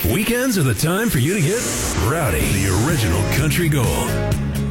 Weekends are the time for you to get rowdy. The original country gold.